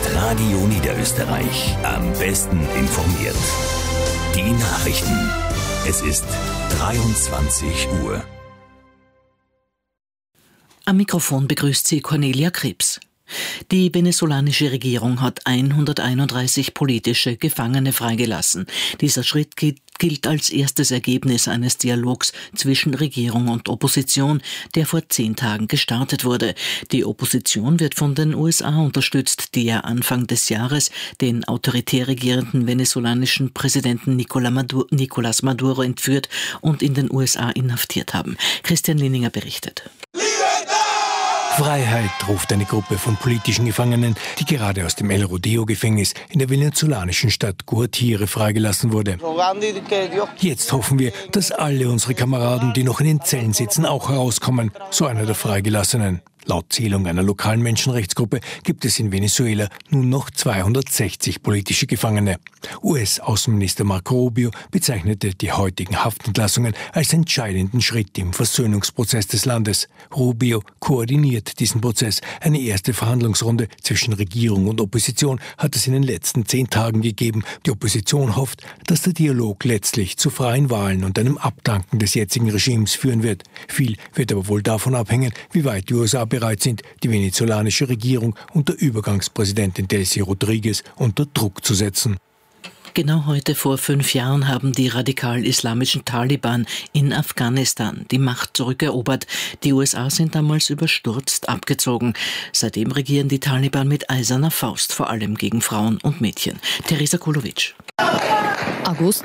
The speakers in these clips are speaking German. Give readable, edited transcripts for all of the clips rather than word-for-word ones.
Radio Niederösterreich am besten informiert. Die Nachrichten. Es ist 23 Uhr. Am Mikrofon begrüßt sie Cornelia Krebs. Die venezolanische Regierung hat 131 politische Gefangene freigelassen. Dieser Schritt gilt als erstes Ergebnis eines Dialogs zwischen Regierung und Opposition, der vor 10 Tagen gestartet wurde. Die Opposition wird von den USA unterstützt, die ja Anfang des Jahres den autoritär regierenden venezolanischen Präsidenten Nicolás Maduro entführt und in den USA inhaftiert haben. Christian Lininger berichtet. Freiheit, ruft eine Gruppe von politischen Gefangenen, die gerade aus dem El Rodeo-Gefängnis in der venezolanischen Stadt Guatire freigelassen wurde. Jetzt hoffen wir, dass alle unsere Kameraden, die noch in den Zellen sitzen, auch herauskommen, so einer der Freigelassenen. Laut Zählung einer lokalen Menschenrechtsgruppe gibt es in Venezuela nun noch 260 politische Gefangene. US-Außenminister Marco Rubio bezeichnete die heutigen Haftentlassungen als entscheidenden Schritt im Versöhnungsprozess des Landes. Rubio koordiniert diesen Prozess. Eine erste Verhandlungsrunde zwischen Regierung und Opposition hat es in den letzten 10 Tagen gegeben. Die Opposition hofft, dass der Dialog letztlich zu freien Wahlen und einem Abdanken des jetzigen Regimes führen wird. Viel wird aber wohl davon abhängen, wie weit die USA bereit sind, die venezolanische Regierung unter Übergangspräsidentin Delcy Rodriguez unter Druck zu setzen. Genau heute vor 5 Jahren haben die radikal-islamischen Taliban in Afghanistan die Macht zurückerobert. Die USA sind damals überstürzt abgezogen. Seitdem regieren die Taliban mit eiserner Faust, vor allem gegen Frauen und Mädchen. Teresa Kulovic. August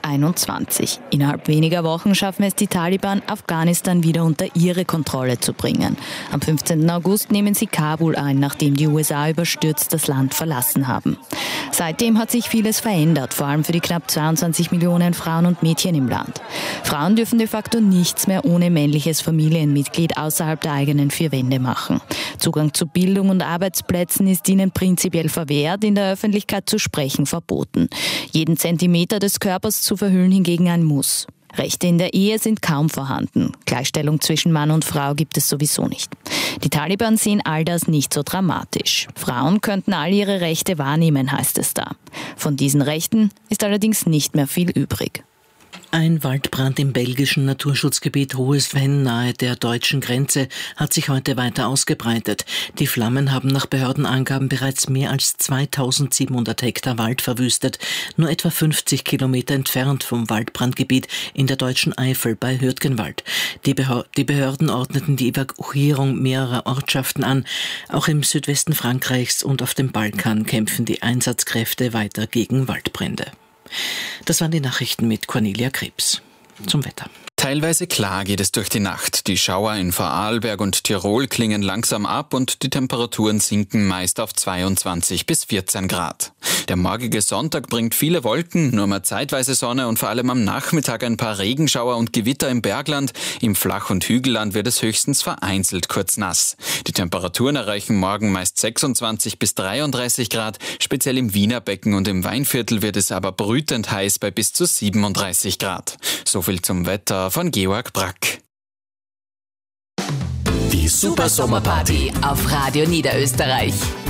2021. Innerhalb weniger Wochen schaffen es die Taliban, Afghanistan wieder unter ihre Kontrolle zu bringen. Am 15. August nehmen sie Kabul ein, nachdem die USA überstürzt das Land verlassen haben. Seitdem hat sich vieles verändert, vor allem für die knapp 22 Millionen Frauen und Mädchen im Land. Frauen dürfen de facto nichts mehr ohne männliches Familienmitglied außerhalb der eigenen 4 Wände machen. Zugang zu Bildung und Arbeitsplätzen ist ihnen prinzipiell verwehrt, in der Öffentlichkeit zu sprechen verboten. Jeden Zentimeter des Körpers zu verhüllen hingegen ein Muss. Rechte in der Ehe sind kaum vorhanden. Gleichstellung zwischen Mann und Frau gibt es sowieso nicht. Die Taliban sehen all das nicht so dramatisch. Frauen könnten all ihre Rechte wahrnehmen, heißt es da. Von diesen Rechten ist allerdings nicht mehr viel übrig. Ein Waldbrand im belgischen Naturschutzgebiet Hohes Venn nahe der deutschen Grenze hat sich heute weiter ausgebreitet. Die Flammen haben nach Behördenangaben bereits mehr als 2700 Hektar Wald verwüstet, nur etwa 50 Kilometer entfernt vom Waldbrandgebiet in der deutschen Eifel bei Hürtgenwald. Die Behörden ordneten die Evakuierung mehrerer Ortschaften an. Auch im Südwesten Frankreichs und auf dem Balkan kämpfen die Einsatzkräfte weiter gegen Waldbrände. Das waren die Nachrichten mit Cornelia Krebs. Zum Wetter. Teilweise klar geht es durch die Nacht. Die Schauer in Vorarlberg und Tirol klingen langsam ab und die Temperaturen sinken meist auf 22 bis 14 Grad. Der morgige Sonntag bringt viele Wolken, nur mal zeitweise Sonne und vor allem am Nachmittag ein paar Regenschauer und Gewitter im Bergland. Im Flach- und Hügelland wird es höchstens vereinzelt kurz nass. Die Temperaturen erreichen morgen meist 26 bis 33 Grad. Speziell im Wiener Becken und im Weinviertel wird es aber brütend heiß bei bis zu 37 Grad. So viel zum Wetter von Georg Brack. Die Super Sommerparty auf Radio Niederösterreich.